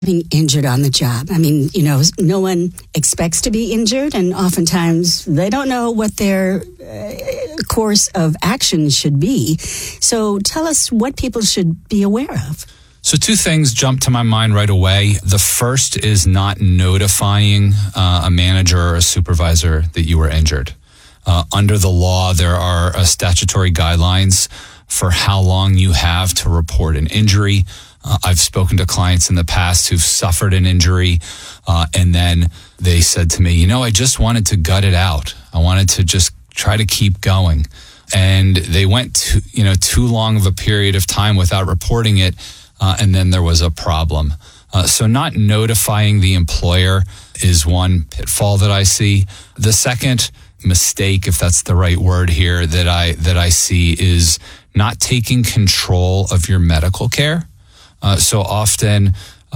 Being injured on the job. I mean, no one expects to be injured, and oftentimes they don't know what their course of action should be. So tell us what people should be aware of. So 2 things jump to my mind right away. The first is not notifying a manager or a supervisor that you were injured. Under the law, there are statutory guidelines for how long you have to report an injury. I've spoken to clients in the past who've suffered an injury, and then they said to me, I just wanted to gut it out. I wanted to just try to keep going. And they went too long of a period of time without reporting it, and then there was a problem. So not notifying the employer is one pitfall that I see. The second mistake, if that's the right word here, that I see is not taking control of your medical care. So often,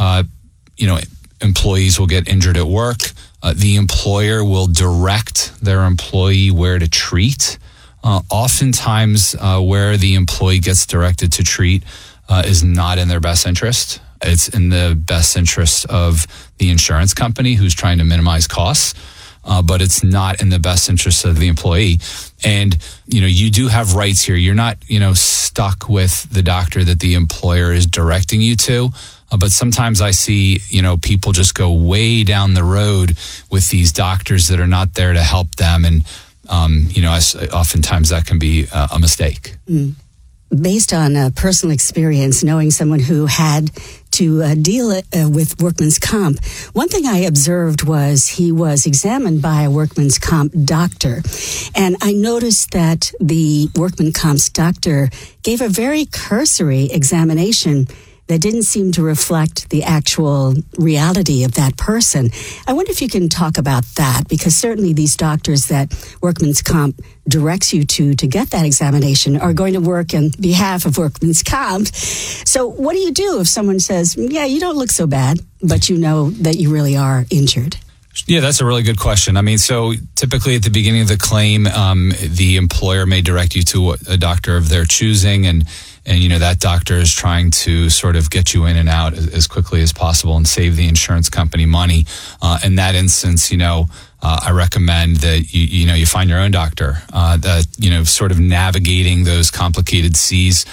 employees will get injured at work. The employer will direct their employee where to treat. Oftentimes, where the employee gets directed to treat is not in their best interest. It's in the best interest of the insurance company who's trying to minimize costs. But it's not in the best interest of the employee. And, you do have rights here. You're not, stuck with the doctor that the employer is directing you to. But sometimes I see, people just go way down the road with these doctors that are not there to help them. And, oftentimes that can be a mistake. Based on personal experience, knowing someone who had to deal with workman's comp, one thing I observed was he was examined by a workman's comp doctor. And I noticed that the workman's comp doctor gave a very cursory examination that didn't seem to reflect the actual reality of that person. I wonder if you can talk about that, because certainly these doctors that workman's comp directs you to get that examination are going to work on behalf of workman's comp. So what do you do if someone says, yeah, you don't look so bad, but you know that you really are injured? Yeah, that's a really good question. I mean, so typically at the beginning of the claim, the employer may direct you to a doctor of their choosing, and that doctor is trying to sort of get you in and out as quickly as possible and save the insurance company money. In that instance, I recommend that you find your own doctor. That sort of navigating those complicated seas.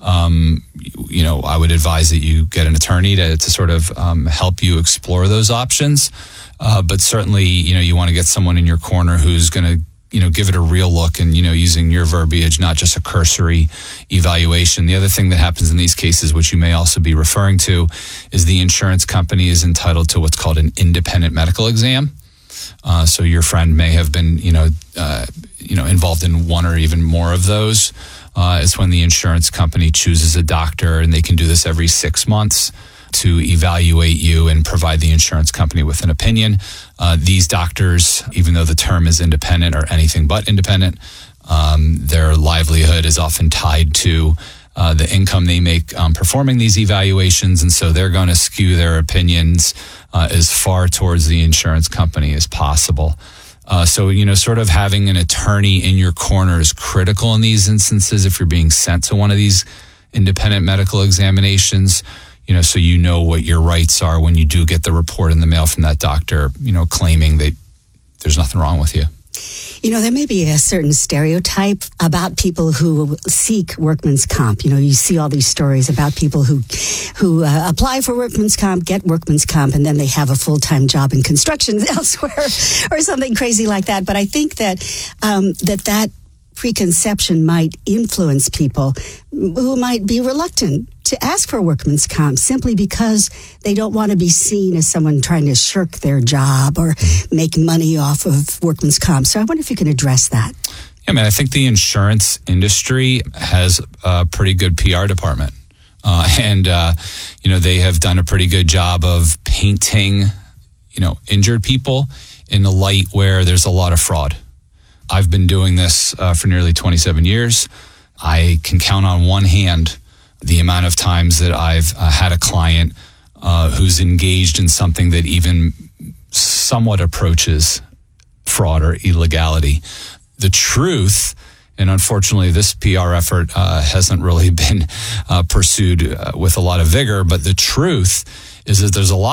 I would advise that you get an attorney to sort of help you explore those options. But certainly, you want to get someone in your corner who's going to give it a real look and, using your verbiage, not just a cursory evaluation. The other thing that happens in these cases, which you may also be referring to, is the insurance company is entitled to what's called an independent medical exam. So your friend may have been, involved in one or even more of those. It's when the insurance company chooses a doctor, and they can do this every 6 months to evaluate you and provide the insurance company with an opinion. These doctors, even though the term is independent or anything but independent, their livelihood is often tied to the income they make performing these evaluations, and so they're going to skew their opinions as far towards the insurance company as possible. So sort of having an attorney in your corner is critical in these instances if you're being sent to one of these independent medical examinations, so what your rights are when you do get the report in the mail from that doctor, claiming that there's nothing wrong with you. There may be a certain stereotype about people who seek workman's comp. You see all these stories about people who apply for workman's comp, get workman's comp, and then they have a full-time job in construction elsewhere or something crazy like that. But I think that that preconception might influence people who might be reluctant to ask for workman's comp simply because they don't want to be seen as someone trying to shirk their job or make money off of workman's comp. So I wonder if you can address that. Yeah, I think the insurance industry has a pretty good PR department. And they have done a pretty good job of painting, injured people in a light where there's a lot of fraud. I've been doing this for nearly 27 years. I can count on one hand the amount of times that I've had a client who's engaged in something that even somewhat approaches fraud or illegality. The truth, and unfortunately this PR effort hasn't really been pursued with a lot of vigor, but the truth is that there's a lot